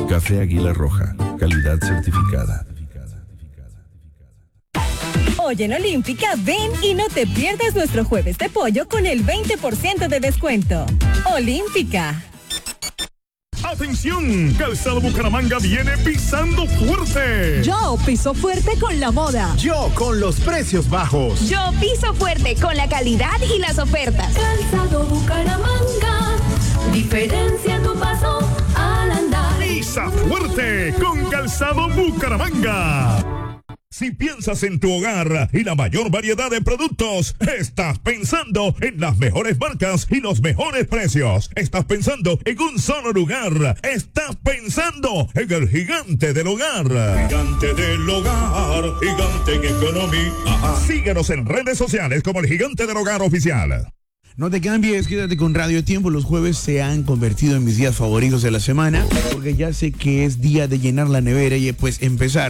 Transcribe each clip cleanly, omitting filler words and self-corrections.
Café Águila Roja, calidad certificada. Hoy en Olímpica, ven y no te pierdas nuestro jueves de pollo con el 20% de descuento. Olímpica. ¡Atención! Calzado Bucaramanga viene pisando fuerte. Yo piso fuerte con la moda. Yo con los precios bajos. Yo piso fuerte con la calidad y las ofertas. Calzado Bucaramanga, diferencia tu paso al andar. Pisa fuerte con Calzado Bucaramanga. Si piensas en tu hogar y la mayor variedad de productos, estás pensando en las mejores marcas y los mejores precios. Estás pensando en un solo lugar. Estás pensando en el gigante del hogar. Gigante del hogar, gigante en economía. Síguenos en redes sociales como el Gigante del Hogar Oficial. No te cambies, quédate con Radio Tiempo. Los jueves se han convertido en mis días favoritos de la semana, porque ya sé que es día de llenar la nevera y pues empezar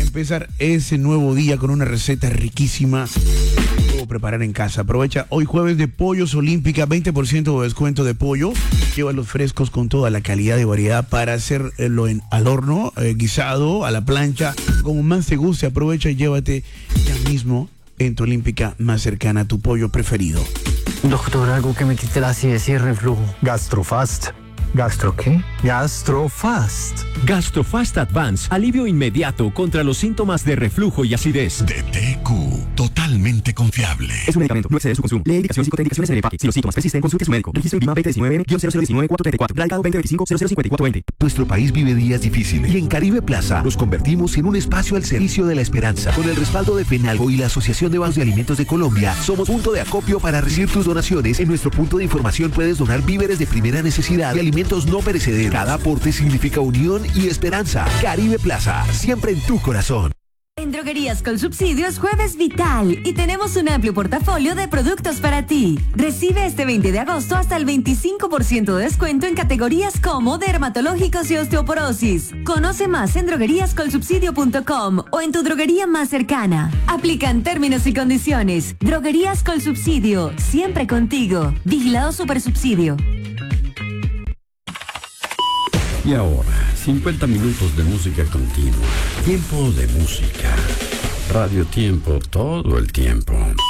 ese nuevo día con una receta riquísima que puedo preparar en casa. Aprovecha hoy jueves de Pollos Olímpica, 20% de descuento de pollo. Lleva los frescos con toda la calidad y variedad para hacerlo al horno, guisado, a la plancha, como más te guste. Aprovecha y llévate ya mismo en tu Olímpica más cercana a tu pollo preferido. Doctor, algo que me quite la acidez y el reflujo. Gastrofast. ¿Gastro qué? Gastrofast. Gastrofast Advance, alivio inmediato contra los síntomas de reflujo y acidez. De TQ, totalmente confiable. Es un medicamento, no excede su consumo. Lee indicaciones y contraindicaciones en el empaque. Si los síntomas persisten, consulte a su médico. Registro INVIMA 2019-0019-434. Radicado 2025-005420. Nuestro país vive días difíciles y en Caribe Plaza nos convertimos en un espacio al servicio de la esperanza. Con el respaldo de FENALCO y la Asociación de Bancos de Alimentos de Colombia, somos punto de acopio para recibir tus donaciones. En nuestro punto de información puedes donar víveres de primera necesidad y alimentos no perecederos. Cada aporte significa unión y esperanza. Caribe Plaza, siempre en tu corazón. En Droguerías con Subsidio es Jueves Vital y tenemos un amplio portafolio de productos para ti. Recibe este 20 de agosto hasta el 25% de descuento en categorías como dermatológicos y osteoporosis. Conoce más en drogueríascolsubsidio.com o en tu droguería más cercana. Aplican términos y condiciones. Droguerías con Subsidio, siempre contigo. Vigilado Supersubsidio. Y ahora, 50 minutos de música continua. Tiempo de música. Radio Tiempo todo el tiempo.